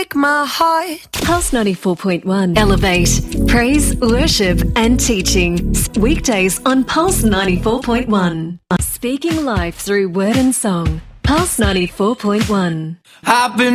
My heart. Pulse 94.1. Elevate. Praise, worship and teaching. Weekdays on Pulse 94.1. Speaking life through word and song. Pulse 94.1. I've been